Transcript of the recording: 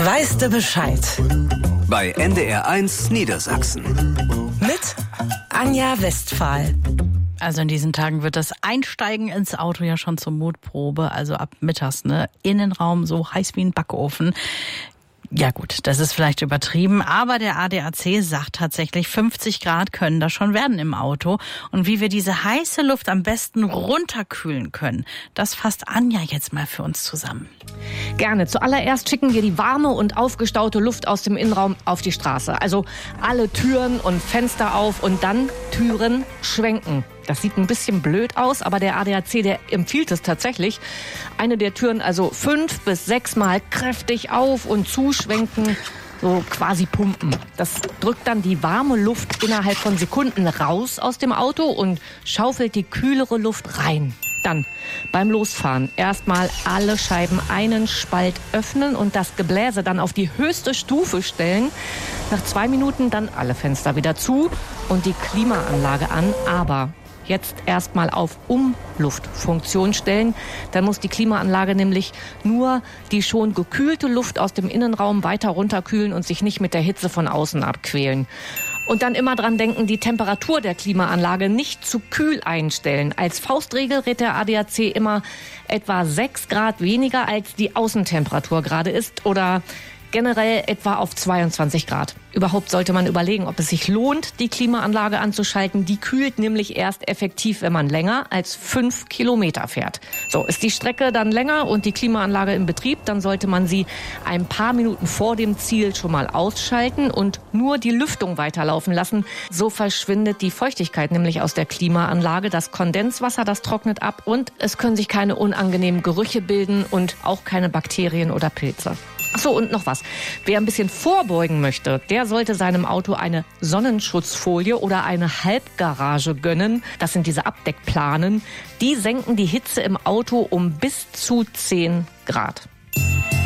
Weißt du Bescheid? Bei NDR1 Niedersachsen. Mit Anja Westphal. Also in diesen Tagen wird das Einsteigen ins Auto ja schon zur Mutprobe, also ab mittags, ne? Innenraum so heiß wie ein Backofen. Ja gut, das ist vielleicht übertrieben, aber der ADAC sagt tatsächlich, 50 Grad können das schon werden im Auto. Und wie wir diese heiße Luft am besten runterkühlen können, das fasst Anja jetzt mal für uns zusammen. Gerne. Zuallererst schicken wir die warme und aufgestaute Luft aus dem Innenraum auf die Straße. Also alle Türen und Fenster auf und dann Türen schwenken. Das sieht ein bisschen blöd aus, aber der ADAC, der empfiehlt es tatsächlich. Eine der Türen also 5 bis 6 Mal kräftig auf und zuschwenken, so quasi pumpen. Das drückt dann die warme Luft innerhalb von Sekunden raus aus dem Auto und schaufelt die kühlere Luft rein. Dann beim Losfahren erstmal alle Scheiben einen Spalt öffnen und das Gebläse dann auf die höchste Stufe stellen. Nach 2 Minuten dann alle Fenster wieder zu und die Klimaanlage an, aber jetzt erstmal auf Umluftfunktion stellen. Dann muss die Klimaanlage nämlich nur die schon gekühlte Luft aus dem Innenraum weiter runterkühlen und sich nicht mit der Hitze von außen abquälen. Und dann immer dran denken, die Temperatur der Klimaanlage nicht zu kühl einstellen. Als Faustregel rät der ADAC immer etwa 6 Grad weniger, als die Außentemperatur gerade ist, oder generell etwa auf 22 Grad. Überhaupt sollte man überlegen, ob es sich lohnt, die Klimaanlage anzuschalten. Die kühlt nämlich erst effektiv, wenn man länger als 5 Kilometer fährt. So, ist die Strecke dann länger und die Klimaanlage in Betrieb, dann sollte man sie ein paar Minuten vor dem Ziel schon mal ausschalten und nur die Lüftung weiterlaufen lassen. So verschwindet die Feuchtigkeit nämlich aus der Klimaanlage. Das Kondenswasser, das trocknet ab und es können sich keine unangenehmen Gerüche bilden und auch keine Bakterien oder Pilze. Ach so, und noch was. Wer ein bisschen vorbeugen möchte, der sollte seinem Auto eine Sonnenschutzfolie oder eine Halbgarage gönnen. Das sind diese Abdeckplanen. Die senken die Hitze im Auto um bis zu 10 Grad.